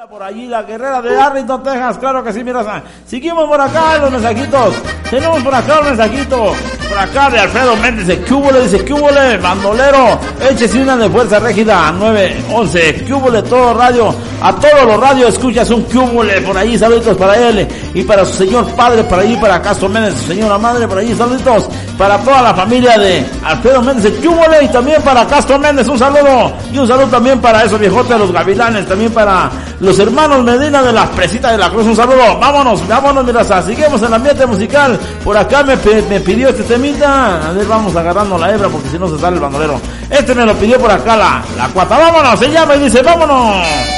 Por allí la guerrera de Arlington, Texas, claro que sí, mira, seguimos por acá los mensajitos, tenemos por acá un mensajito, por acá de Alfredo Méndez, dice, ¿qué húbole, bandolero? Échese una de Fuerza Régida 911, ¿qué húbole todo radio? A todos los radios escuchas un ¿qué húbole? Por ahí, saluditos para él, y para su señor padre, por allí, para Castro Méndez, su señora madre, por allí, saluditos, para toda la familia de Alfredo Méndez, ¿qué húbole? Y también para Castro Méndez, un saludo, y un saludo también para esos viejotes de los Gavilanes, también para los hermanos Medina de las Presitas de la Cruz, un saludo, vámonos, mira, seguimos en el ambiente musical, por acá me pidió este temita, a ver, vamos agarrando la hebra porque si no se sale el bandolero, este me lo pidió por acá la cuata, vámonos, se llama y dice, vámonos.